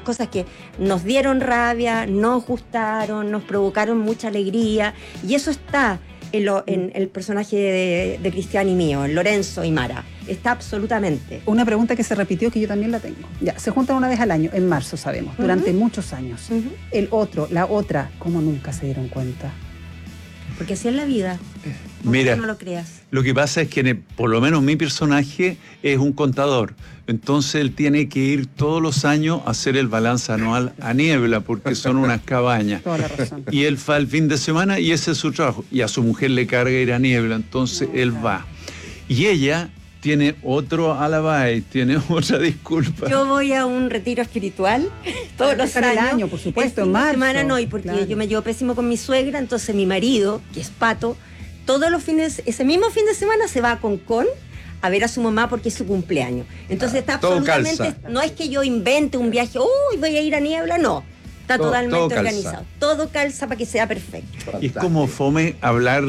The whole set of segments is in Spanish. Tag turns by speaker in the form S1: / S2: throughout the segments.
S1: cosas que nos dieron rabia, nos gustaron, nos provocaron mucha alegría, y eso está en el personaje de Cristian y mío, en Lorenzo y Mara. Está absolutamente.
S2: Una pregunta que se repitió, que yo también la tengo. Ya, se juntan una vez al año, en marzo sabemos, durante muchos años. La otra, ¿cómo nunca se dieron cuenta?
S1: Porque así es la vida.
S3: Mira,
S1: no lo creas.
S3: Lo que pasa es que por lo menos mi personaje es un contador. Entonces él tiene que ir todos los años a hacer el balance anual a Niebla, porque son unas cabañas.
S2: Toda la razón.
S3: Y él va el fin de semana y ese es su trabajo. Y a su mujer le carga ir a Niebla, entonces él va. Y ella tiene otro alabay, tiene otra disculpa.
S1: Yo voy a un retiro espiritual todos los años.
S2: El año, por supuesto, en marzo.
S1: Semana no, y porque
S2: claro.
S1: yo me llevo pésimo con mi suegra, entonces mi marido, que es Pato, todos los fines, ese mismo fin de semana se va a Concón a ver a su mamá porque es su cumpleaños. Entonces está absolutamente,
S4: calza.
S1: No es que yo invente un viaje, uy, voy a ir a Niebla, no. Está totalmente
S4: todo calza.
S1: organizado. Todo calza para que sea perfecto.
S3: Y es como fome hablar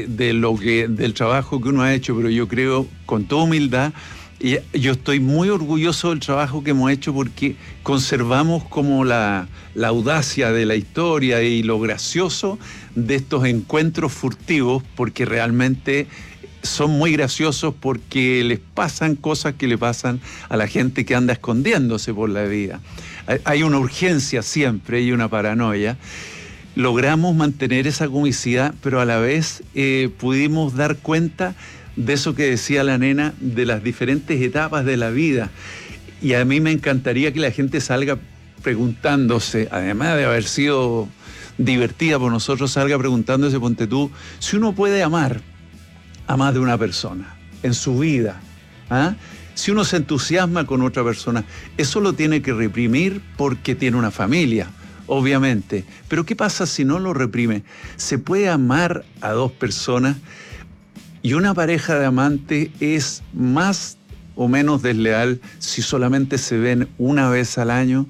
S3: del trabajo que uno ha hecho, pero yo creo, con toda humildad, y yo estoy muy orgulloso del trabajo que hemos hecho porque conservamos como la audacia de la historia y lo gracioso de estos encuentros furtivos, porque realmente son muy graciosos porque les pasan cosas que le pasan a la gente que anda escondiéndose por la vida. Hay una urgencia siempre, hay una paranoia. Logramos mantener esa comicidad, pero a la vez pudimos dar cuenta de eso que decía la nena, de las diferentes etapas de la vida. Y a mí me encantaría que la gente salga preguntándose, además de haber sido divertida por nosotros, salga preguntándose, ponte tú, si uno puede amar a más de una persona en su vida, ¿ah? Si uno se entusiasma con otra persona, eso lo tiene que reprimir porque tiene una familia, obviamente. Pero ¿qué pasa si no lo reprime? Se puede amar a dos personas y una pareja de amantes es más o menos desleal si solamente se ven una vez al año.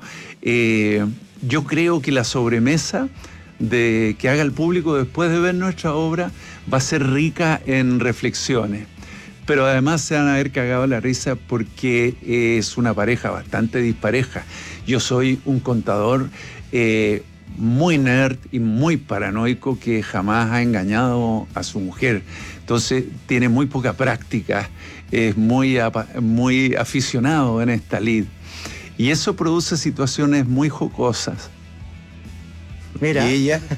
S3: Yo creo que la sobremesa que haga el público después de ver nuestra obra va a ser rica en reflexiones. Pero además se van a ver cagado la risa porque es una pareja bastante dispareja. Yo soy un contador muy nerd y muy paranoico que jamás ha engañado a su mujer. Entonces tiene muy poca práctica, es muy aficionado en esta lid. Y eso produce situaciones muy jocosas.
S4: Mira. ¿Y ella?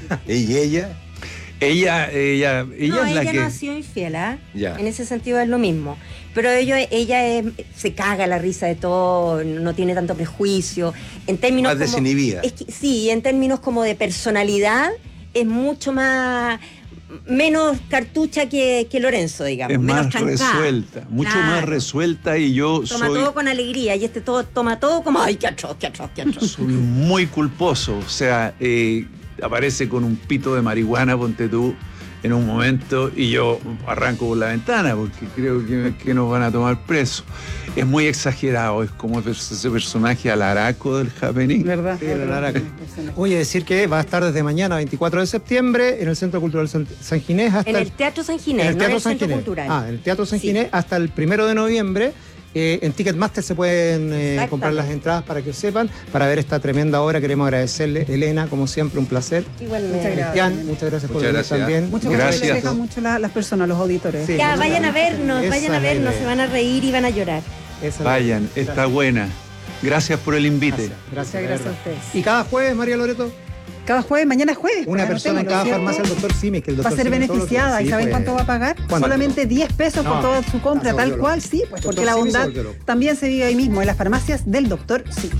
S3: Ella
S1: No,
S3: es la
S1: ella
S3: que...
S1: no ha sido infiel, ¿eh?
S4: Ya.
S1: En ese sentido es lo mismo. Pero ella se caga la risa de todo, no tiene tanto prejuicio. En términos
S4: Más desinhibida.
S1: Sí, en términos como de personalidad, es mucho menos cartucha que Lorenzo, digamos.
S3: Es
S1: menos
S3: más
S1: trancada.
S3: resuelta, mucho
S1: Claro.
S3: más resuelta, y yo
S1: Toma todo con alegría, y toma todo como, ay, qué atroz.
S3: soy muy culposo. O sea, aparece con un pito de marihuana, ponte tú, en un momento, y yo arranco por la ventana porque creo que nos van a tomar preso. Es muy exagerado, es como ese personaje alaraco del happening.
S2: ¿Verdad?
S4: Sí, el alaraco. Oye, decir que va a estar desde mañana, 24 de septiembre, en el Centro Cultural San Ginés hasta
S1: En el Teatro San Ginés,
S4: en el
S1: no en
S4: Teatro
S1: el
S4: San
S1: Centro
S4: Ginés.
S1: Cultural.
S4: En el Teatro San
S1: Sí.
S4: Ginés hasta el 1 de noviembre. En Ticketmaster se pueden
S1: Exactamente.
S4: comprar las entradas para que sepan, para ver esta tremenda obra. Queremos agradecerle, Elena, como siempre, un placer.
S1: Igualmente.
S2: Muchas gracias.
S4: Cristian, muchas gracias por
S3: Muchas
S4: venir
S3: gracias.
S4: también.
S2: Muchas
S3: Gracias.
S2: gracias. Dejan mucho las personas, los auditores.
S4: Sí.
S1: Ya, vayan a vernos,
S4: Esa
S1: vayan a
S4: es la
S1: vernos,
S4: idea.
S1: se van a reír y van a llorar.
S4: Esa es la
S3: Vayan,
S4: idea.
S3: está buena. Gracias por el invite.
S4: Gracias,
S2: Muchas gracias a
S4: de verdad.
S2: ustedes.
S4: Y cada jueves, María Loreto,
S2: Cada jueves, mañana es jueves.
S4: una persona en cada
S2: ¿cierto?
S4: farmacia, el doctor Simis, que el
S2: Va
S4: doctor
S2: a ser
S4: Simis todos los días.
S2: beneficiada.
S4: Sí,
S2: ¿Y saben
S4: pues.
S2: cuánto va a pagar?
S4: ¿Cuánto?
S2: Solamente 10 pesos por
S4: No.
S2: toda su compra,
S4: Se
S2: tal
S4: volvió
S2: cual,
S4: loco.
S2: sí, pues porque
S4: Doctor
S2: la
S4: Simi se
S2: bondad
S4: volvió loco.
S2: también se vive ahí mismo, en las farmacias del doctor Simi.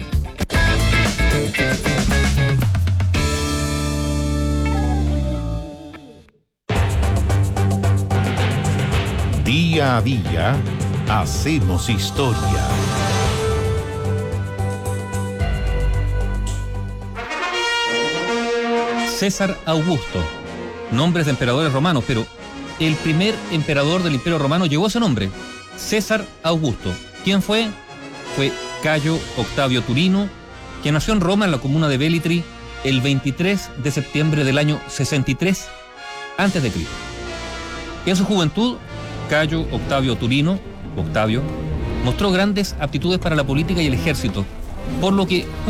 S5: Día a día hacemos historia.
S6: César Augusto, nombres de emperadores romanos, pero el primer emperador del Imperio Romano llevó ese nombre, César Augusto. ¿Quién fue? Fue Cayo Octavio Turino, que nació en Roma, en la comuna de Velitri, el 23 de septiembre del año 63 a.C. En su juventud, Cayo Octavio Turino, Octavio, mostró grandes aptitudes para la política y el ejército, por lo que